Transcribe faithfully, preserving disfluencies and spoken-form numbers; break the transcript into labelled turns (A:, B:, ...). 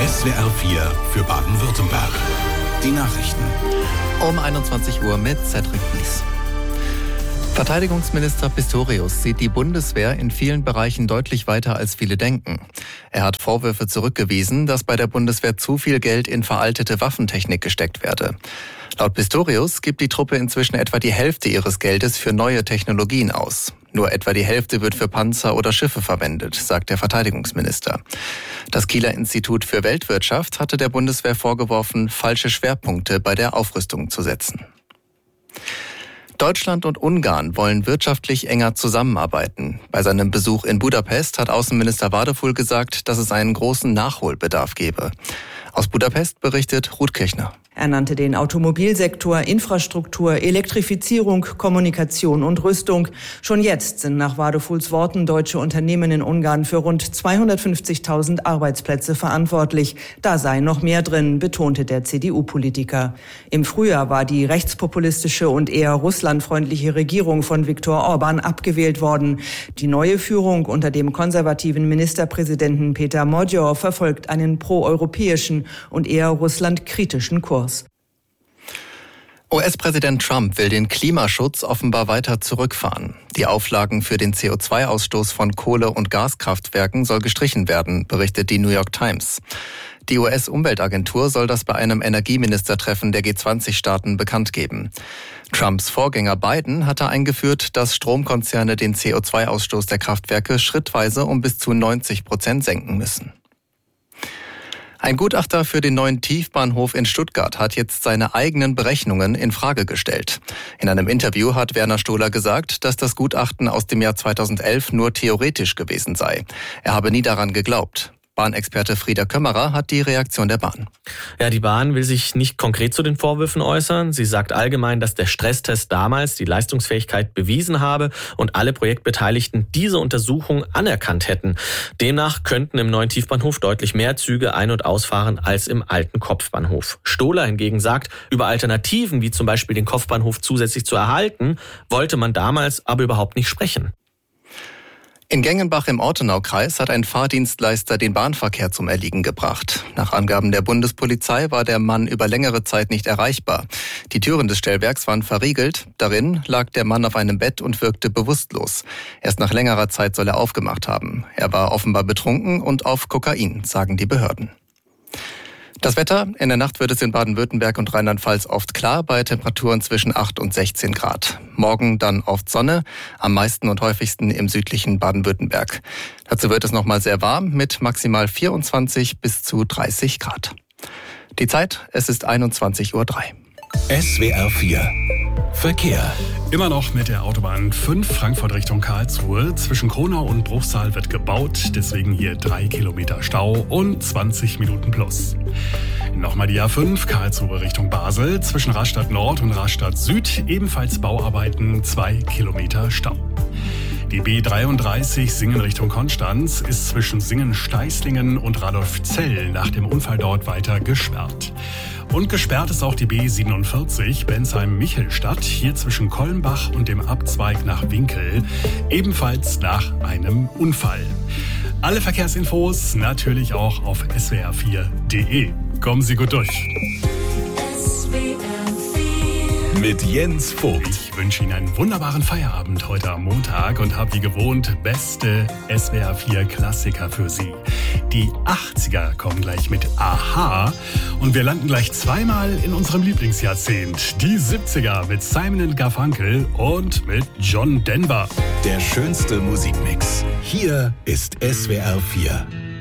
A: S W R vier für Baden-Württemberg. Die Nachrichten.
B: Um einundzwanzig Uhr mit Cedric Wies. Verteidigungsminister Pistorius sieht die Bundeswehr in vielen Bereichen deutlich weiter, als viele denken. Er hat Vorwürfe zurückgewiesen, dass bei der Bundeswehr zu viel Geld in veraltete Waffentechnik gesteckt werde. Laut Pistorius gibt die Truppe inzwischen etwa die Hälfte ihres Geldes für neue Technologien aus. Nur etwa die Hälfte wird für Panzer oder Schiffe verwendet, sagt der Verteidigungsminister. Das Kieler Institut für Weltwirtschaft hatte der Bundeswehr vorgeworfen, falsche Schwerpunkte bei der Aufrüstung zu setzen. Deutschland und Ungarn wollen wirtschaftlich enger zusammenarbeiten. Bei seinem Besuch in Budapest hat Außenminister Wadefull gesagt, dass es einen großen Nachholbedarf gebe. Aus Budapest berichtet Ruth Kirchner.
C: Er nannte den Automobilsektor, Infrastruktur, Elektrifizierung, Kommunikation und Rüstung. Schon jetzt sind nach Wadefulls Worten deutsche Unternehmen in Ungarn für rund zweihundertfünfzigtausend Arbeitsplätze verantwortlich. Da sei noch mehr drin, betonte der C D U-Politiker. Im Frühjahr war die rechtspopulistische und eher russlandfreundliche Regierung von Viktor Orban abgewählt worden. Die neue Führung unter dem konservativen Ministerpräsidenten Peter Magyar verfolgt einen proeuropäischen und eher russlandkritischen Kurs.
B: U S-Präsident Trump will den Klimaschutz offenbar weiter zurückfahren. Die Auflagen für den C O zwei Ausstoß von Kohle- und Gaskraftwerken soll gestrichen werden, berichtet die New York Times. Die U S-Umweltagentur soll das bei einem Energieministertreffen der G zwanzig Staaten bekannt geben. Trumps Vorgänger Biden hatte eingeführt, dass Stromkonzerne den C O zwei Ausstoß der Kraftwerke schrittweise um bis zu neunzig Prozent senken müssen. Ein Gutachter für den neuen Tiefbahnhof in Stuttgart hat jetzt seine eigenen Berechnungen in Frage gestellt. In einem Interview hat Werner Stohler gesagt, dass das Gutachten aus dem Jahr zweitausendelf nur theoretisch gewesen sei. Er habe nie daran geglaubt. Bahnexperte Frieder Kömmerer hat die Reaktion der Bahn.
D: Ja, die Bahn will sich nicht konkret zu den Vorwürfen äußern. Sie sagt allgemein, dass der Stresstest damals die Leistungsfähigkeit bewiesen habe und alle Projektbeteiligten diese Untersuchung anerkannt hätten. Demnach könnten im neuen Tiefbahnhof deutlich mehr Züge ein- und ausfahren als im alten Kopfbahnhof. Stohler hingegen sagt, über Alternativen wie zum Beispiel den Kopfbahnhof zusätzlich zu erhalten, wollte man damals aber überhaupt nicht sprechen.
B: In Gengenbach im Ortenaukreis hat ein Fahrdienstleister den Bahnverkehr zum Erliegen gebracht. Nach Angaben der Bundespolizei war der Mann über längere Zeit nicht erreichbar. Die Türen des Stellwerks waren verriegelt. Darin lag der Mann auf einem Bett und wirkte bewusstlos. Erst nach längerer Zeit soll er aufgemacht haben. Er war offenbar betrunken und auf Kokain, sagen die Behörden. Das Wetter: In der Nacht wird es in Baden-Württemberg und Rheinland-Pfalz oft klar bei Temperaturen zwischen acht und sechzehn Grad. Morgen dann oft Sonne, am meisten und häufigsten im südlichen Baden-Württemberg. Dazu wird es nochmal sehr warm mit maximal vierundzwanzig bis zu dreißig Grad. Die Zeit: Es ist einundzwanzig Uhr drei.
A: S W R vier Verkehr.
E: Immer noch mit der Autobahn fünf Frankfurt Richtung Karlsruhe. Zwischen Kronau und Bruchsal wird gebaut, deswegen hier drei Kilometer Stau und zwanzig Minuten plus. Nochmal die A fünf Karlsruhe Richtung Basel. Zwischen Rastatt Nord und Rastatt Süd ebenfalls Bauarbeiten, zwei Kilometer Stau. Die B dreiunddreißig Singen Richtung Konstanz ist zwischen Singen-Steißlingen und Radolfzell nach dem Unfall dort weiter gesperrt. Und gesperrt ist auch die B siebenundvierzig Bensheim-Michelstadt, hier zwischen Kollenbach und dem Abzweig nach Winkel, ebenfalls nach einem Unfall. Alle Verkehrsinfos natürlich auch auf S W R vier Punkt de. Kommen Sie gut durch.
A: Mit Jens Vogt.
E: Ich wünsche Ihnen einen wunderbaren Feierabend heute am Montag und habe wie gewohnt beste S W R vier Klassiker für Sie. Die achtziger kommen gleich mit Aha und wir landen gleich zweimal in unserem Lieblingsjahrzehnt. Die siebziger mit Simon and Garfunkel und mit John Denver.
A: Der schönste Musikmix. Hier ist S W R vier.